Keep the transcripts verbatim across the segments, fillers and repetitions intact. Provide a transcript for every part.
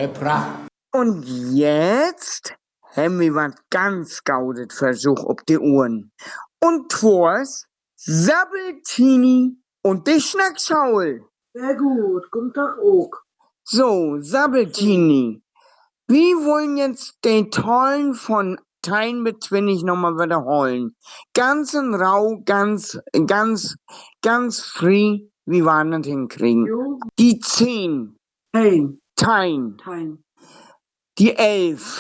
gebracht. Und jetzt haben wir was ganz gaudet Versuch auf die Uhren. Und twas Sabbeltini und die Schnackschaul. Sehr gut, guten Tag auch. So, Sabbeltini. Wir wollen jetzt den tollen von Tein mit Twinnig nochmal wiederholen. Ganz in Rau, ganz, ganz, ganz free, wie wir das hinkriegen. Jo. Die zehn, Hein, Tein. Tein. Die elf,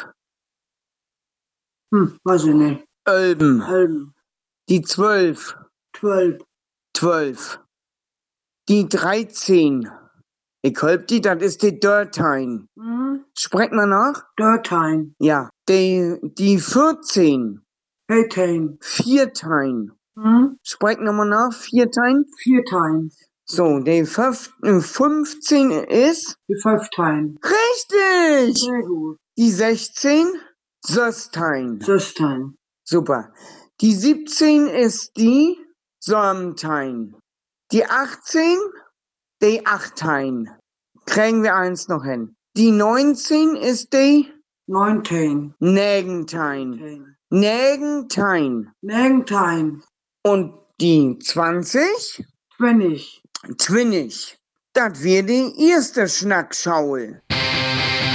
Hm, weiß ich nicht. Ölben. Elben. Die zwölf, Zwölf. zwölf. Die dreizehn. Ich hab die, das ist die Dörtein. Hm, Sprecht man nach? Dörtein. Ja. Die, die vierzehn. Heitein. Viertein. Hm, Sprecht nochmal nach, Viertein. Viertein. So, die fünf, äh, fünfzehn ist Die Fünftein. richtig. Sehr gut. Die sechzehn, Söstein. Sechstein. Super. Die siebzehn ist die Sormtein. Die achtzehn, die Achtein. Kriegen wir eins noch hin. Die neunzehn ist die Neuntein. Nägentein. Tein. Nägentein. Nägentein. Und die zwanzig, Twennig. Twinnig. Das wird die erste Schnackschaul.